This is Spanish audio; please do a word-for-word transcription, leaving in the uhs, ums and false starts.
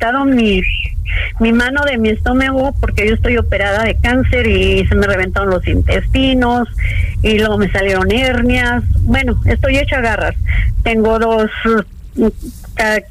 quitado mi mi mano de mi estómago porque yo estoy operada de cáncer y se me reventaron los intestinos y luego me salieron hernias. Bueno, estoy hecha garras. Tengo dos uh,